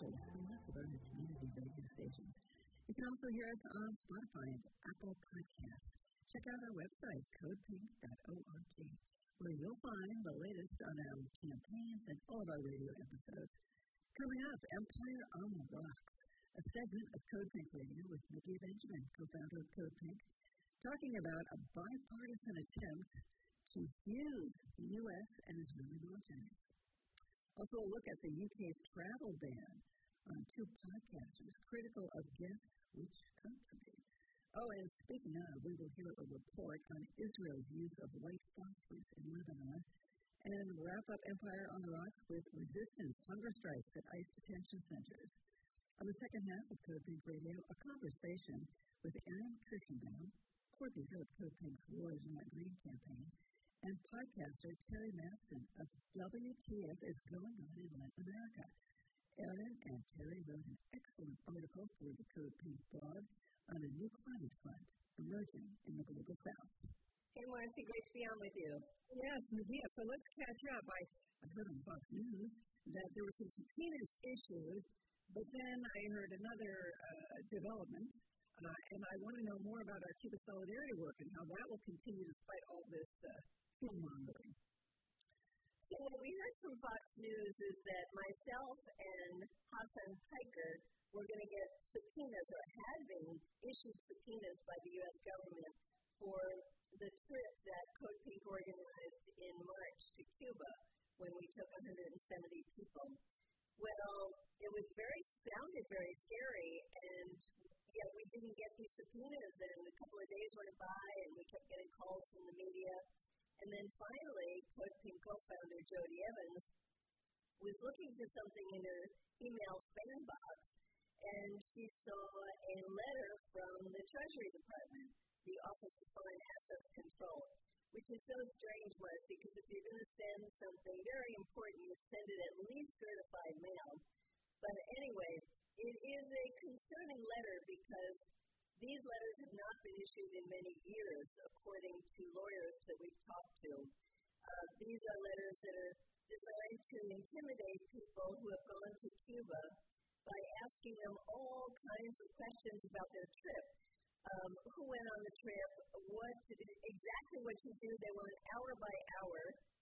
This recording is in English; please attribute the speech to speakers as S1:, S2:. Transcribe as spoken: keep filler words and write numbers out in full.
S1: Voice and lots of other community radio stations. You can also hear us on Spotify and Apple Podcasts. Check out our website, code pink dot org, where you'll find the latest on our campaigns and all of our radio episodes. Coming up, Empire on the Rocks, a segment of Code Pink Radio with Nikki Benjamin, co-founder of Code Pink, talking about a bipartisan attempt to fuse the U S and Israeli militaries. Also a look at the U K's travel ban on two podcasters critical of guess which country. Oh, and speaking of, we will hear a report on Israel's use of white phosphorus in Lebanon, and wrap up Empire on the Rocks with resistance, hunger strikes at ICE detention centers. On the second half of Code Pink Radio, a conversation with Aaron Kirschenbaum, coordinator of Code Pink's War is Not Green campaign, and podcaster Terry Matson of W T F is Going On in Latin America. Aaron and Terry wrote an excellent article for the Code Pink blog on a new climate front emerging in the global south.
S2: Hey, Marcy, great to be on with you.
S3: Yes, Medea. So let's catch up. I, I heard on Fox News that there were some subpoenas issued, but then I heard another uh, development, uh, and I want to know more about our Cuba Solidarity work and how that will continue despite all this uh, fear-mongering.
S2: So what we heard from Fox News is that myself and Hassan Piker were going to get subpoenas, or had been issued subpoenas by the U S government for the trip that Code Pink organized in March to Cuba when we took one hundred seventy people. Well, it was very, sounded very scary, and yet we didn't get these subpoenas, and a couple of days went by, and we kept getting calls from the media. And then finally, Code Pink co-founder Jody Evans was looking for something in her email spam box, and she saw a letter from the Treasury Department, the Office of Foreign Assets Control, which is so strange, was because if you're going to send something very important, you send it at least certified mail. But anyway, it is a concerning letter because these letters have not been issued in many years, according to lawyers that we've talked to. Uh, these are letters that are designed to intimidate people who have gone to Cuba by asking them all kinds of questions about their trip. Um, who went on the trip, what to do, exactly what you do. They want hour by hour